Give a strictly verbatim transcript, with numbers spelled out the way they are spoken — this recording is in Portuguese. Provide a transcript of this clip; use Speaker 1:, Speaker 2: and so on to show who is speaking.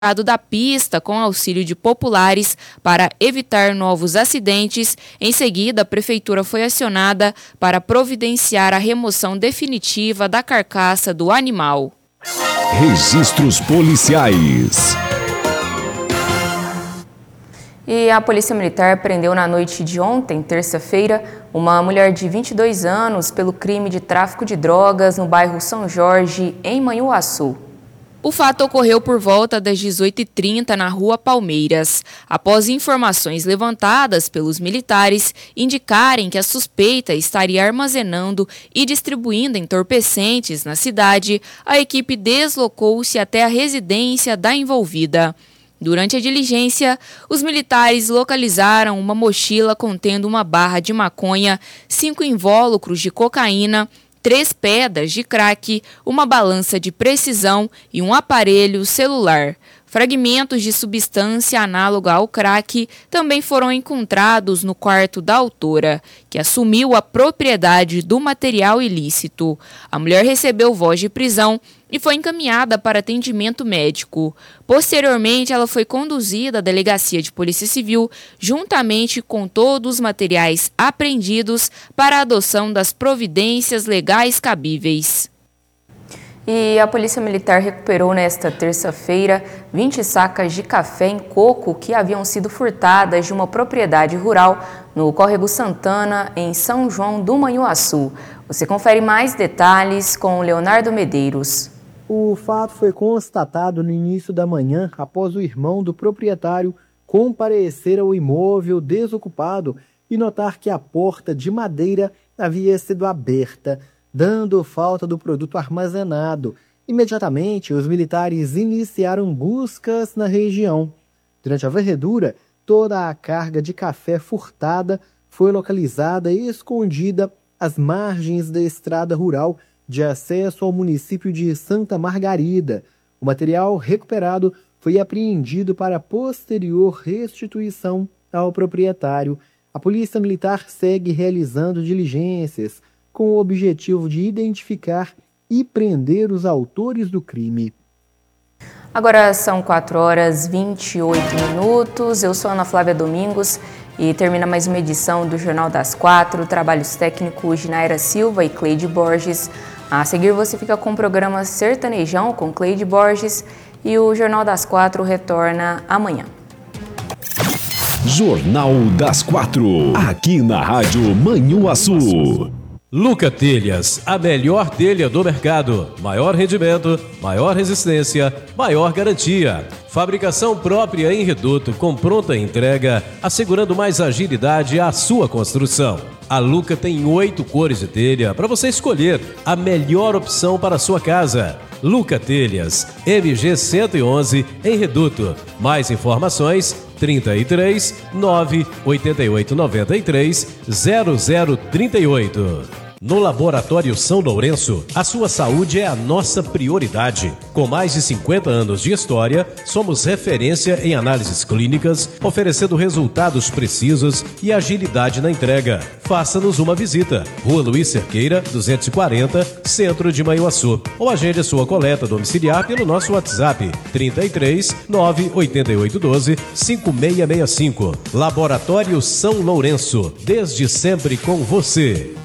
Speaker 1: da pista com auxílio de populares para evitar novos acidentes. Em seguida, a prefeitura foi acionada para providenciar a remoção definitiva da carcaça do animal.
Speaker 2: Registros policiais.
Speaker 1: E a Polícia Militar prendeu na noite de ontem, terça-feira, uma mulher de vinte e dois anos pelo crime de tráfico de drogas no bairro São Jorge, em Manhuaçu. O fato ocorreu por volta das dezoito e trinta na Rua Palmeiras, após informações levantadas pelos militares indicarem que a suspeita estaria armazenando e distribuindo entorpecentes na cidade. A equipe deslocou-se até a residência da envolvida. Durante a diligência, os militares localizaram uma mochila contendo uma barra de maconha, cinco invólucros de cocaína, três pedras de crack, uma balança de precisão e um aparelho celular. Fragmentos de substância análoga ao crack também foram encontrados no quarto da autora, que assumiu a propriedade do material ilícito. A mulher recebeu voz de prisão e foi encaminhada para atendimento médico. Posteriormente, ela foi conduzida à Delegacia de Polícia Civil, juntamente com todos os materiais apreendidos para a adoção das providências legais cabíveis. E a Polícia Militar recuperou nesta terça-feira vinte sacas de café em coco que haviam sido furtadas de uma propriedade rural no Córrego Santana, em São João do Manhuaçu. Você confere mais detalhes com Leonardo Medeiros.
Speaker 3: O fato foi constatado no início da manhã após o irmão do proprietário comparecer ao imóvel desocupado e notar que a porta de madeira havia sido aberta, dando falta do produto armazenado. Imediatamente, os militares iniciaram buscas na região. Durante a varredura, toda a carga de café furtada foi localizada e escondida às margens da estrada rural de acesso ao município de Santa Margarida. O material recuperado foi apreendido para posterior restituição ao proprietário. A Polícia Militar segue realizando diligências com o objetivo de identificar e prender os autores do crime.
Speaker 1: Agora são quatro horas e vinte e oito minutos. Eu sou Ana Flávia Domingos e termina mais uma edição do Jornal das Quatro. Trabalhos técnicos de Naira Silva e Cleide Borges. A seguir você fica com o programa Sertanejão com Cleide Borges e o Jornal das Quatro retorna amanhã.
Speaker 2: Jornal das Quatro, aqui na Rádio Manhuaçu.
Speaker 4: Luca Telhas, a melhor telha do mercado. Maior rendimento, maior resistência, maior garantia. Fabricação própria em Reduto, com pronta entrega, assegurando mais agilidade à sua construção. A Luca tem oito cores de telha para você escolher a melhor opção para a sua casa. Luca Telhas, M G cento e onze, em Reduto. Mais informações, trinta e três, nove, oitenta e oito, noventa e três, zero zero trinta e oito. No Laboratório São Lourenço, a sua saúde é a nossa prioridade. Com mais de cinquenta anos de história, somos referência em análises clínicas, oferecendo resultados precisos e agilidade na entrega. Faça-nos uma visita. Rua Luiz Cerqueira, duzentos e quarenta, Centro de Manhuaçu. Ou agende sua coleta domiciliar pelo nosso WhatsApp, trinta e três, nove, oitenta e oito, doze, cinco seis seis cinco. Laboratório São Lourenço, desde sempre com você.